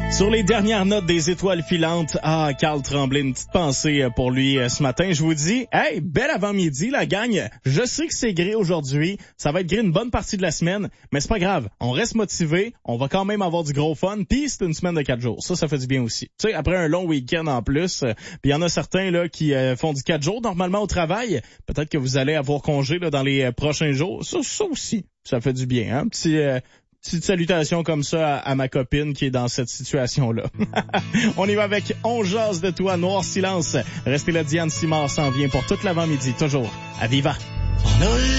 Sur les dernières notes des étoiles filantes, Carl Tremblay, une petite pensée pour lui ce matin. Je vous dis, hey, bel avant-midi, la gang. Je sais que c'est gris aujourd'hui. Ça va être gris une bonne partie de la semaine, mais c'est pas grave. On reste motivé. On va quand même avoir du gros fun. Puis c'est une semaine de 4 jours. Ça fait du bien aussi. Tu sais, après un long week-end en plus, puis il y en a certains là qui font du 4 jours normalement au travail. Peut-être que vous allez avoir congé là, dans les prochains jours. Ça aussi, ça fait du bien. Hein? Petite salutation comme ça à ma copine qui est dans cette situation-là. On y va avec On jase de toi, Noir Silence. Restez là, Diane Simard s'en vient pour toute l'avant-midi, toujours à Viva.